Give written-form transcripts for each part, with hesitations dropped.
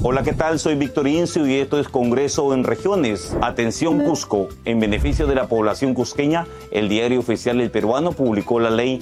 Hola, ¿qué tal? Soy Víctor Incio y esto es Congreso en Regiones. Atención Cusco. En beneficio de la población cusqueña, el Diario Oficial El Peruano publicó la Ley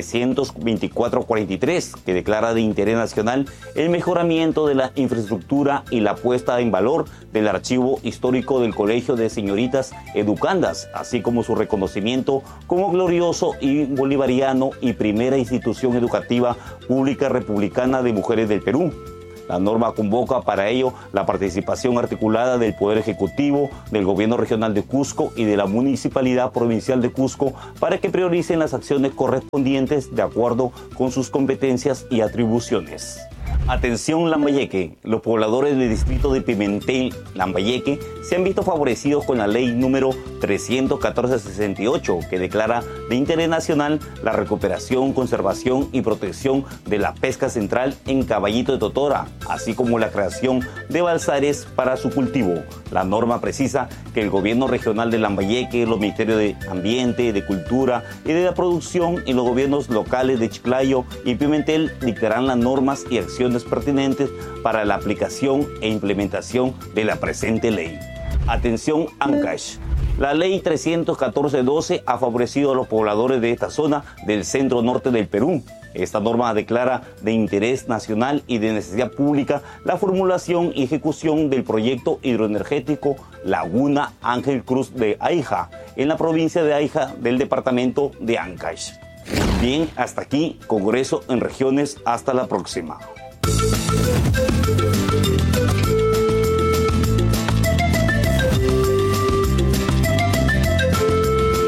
324/43, que declara de interés nacional el mejoramiento de la infraestructura y la puesta en valor del archivo histórico del Colegio de Señoritas Educandas, así como su reconocimiento como glorioso y bolivariano y primera institución educativa pública republicana de mujeres del Perú. La norma convoca para ello la participación articulada del Poder Ejecutivo, del Gobierno Regional de Cusco y de la Municipalidad Provincial de Cusco para que prioricen las acciones correspondientes de acuerdo con sus competencias y atribuciones. Atención Lambayeque, los pobladores del distrito de Pimentel, Lambayeque, se han visto favorecidos con la ley número 314/68, que declara de interés nacional la recuperación, conservación y protección de la pesca central en Caballito de Totora, así como la creación de balsares para su cultivo. La norma precisa que el gobierno regional de Lambayeque, los ministerios de Ambiente, de Cultura y de la Producción y los gobiernos locales de Chiclayo y Pimentel dictarán las normas y acciones pertinentes para la aplicación e implementación de la presente ley. Atención Ancash. La ley 314/12 ha favorecido a los pobladores de esta zona del centro norte del Perú. Esta norma declara de interés nacional y de necesidad pública la formulación y ejecución del proyecto hidroenergético Laguna Ángel Cruz de Aija, en la provincia de Aija del departamento de Ancash. Bien, hasta aquí, Congreso en Regiones. Hasta la próxima.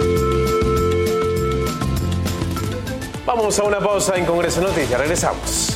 Vamos a una pausa en Congreso Noticias. Regresamos.